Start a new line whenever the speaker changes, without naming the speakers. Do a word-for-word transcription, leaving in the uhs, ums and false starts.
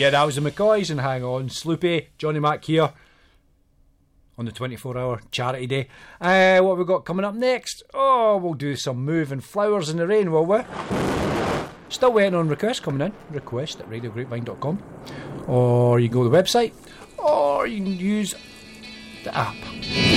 Yeah, that was the McCoys, and hang on, Sloopy, Johnny Mac here on the twenty-four hour charity day. Uh, what have we got coming up next? Oh, we'll do some Moving Flowers in the Rain, will we? Still waiting on requests coming in. Request at radio grapevine dot com, or you can go to the website, or you can use the app.